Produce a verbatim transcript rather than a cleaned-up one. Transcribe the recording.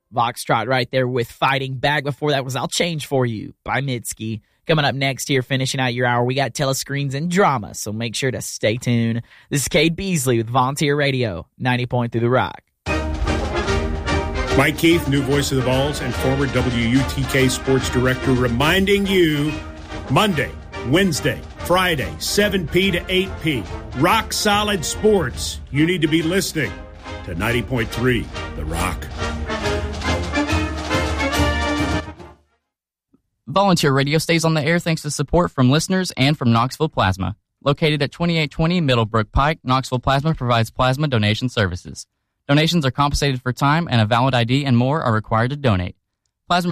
Voxtrot right there with Fighting Back. Before that was I'll Change For You by Mitski. Coming up next here, finishing out your hour, we got telescreens and drama, so make sure to stay tuned. This is Cade Beasley with Volunteer Radio, ninety point three The Rock. Mike Keith, new voice of the Vols and former W U T K sports director, reminding you Monday, Wednesday, Friday, seven p to eight p. Rock Solid Sports. You need to be listening to ninety point three The Rock. Volunteer Radio stays on the air thanks to support from listeners and from Knoxville Plasma. Located at twenty-eight twenty Middlebrook Pike, Knoxville Plasma provides plasma donation services. Donations are compensated for time, and a valid I D and more are required to donate.